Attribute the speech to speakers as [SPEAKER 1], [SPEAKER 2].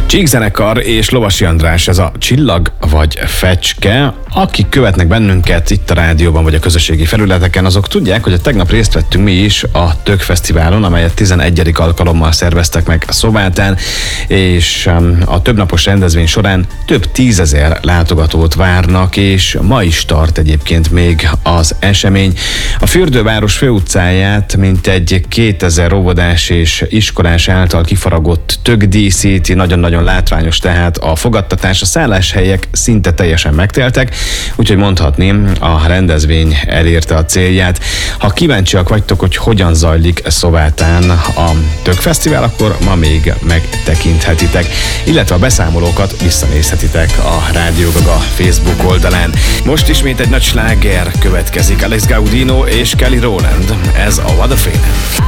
[SPEAKER 1] Csíkzenekar és Lovasi András, ez a Csillag vagy Fecske. Akik követnek bennünket itt a rádióban vagy a közösségi felületeken, azok tudják, hogy tegnap részt vettünk mi is a Tök Fesztiválon, amelyet 11. alkalommal szerveztek meg Szobátán, és a többnapos rendezvény során több 10 000 látogatót várnak, és ma is tart egyébként még az esemény. A fürdőváros főutcáját mintegy 2000 óvodás és iskolás által kifaragott tök díszíti, nagyon-nagyon látványos tehát a fogadtatás, a szálláshelyek szinte teljesen megteltek, úgyhogy mondhatni, a rendezvény elérte a célját. Ha kíváncsiak vagytok, hogy hogyan zajlik Szobátán a Tök Fesztivál, akkor ma még megtekinthetitek, illetve a beszámolókat visszanézhetitek a Rádió Gaga Facebook oldalán. Most ismét egy nagy sláger következik, Alex Gaudino és Kelly Rowland, ez a What a Feeling.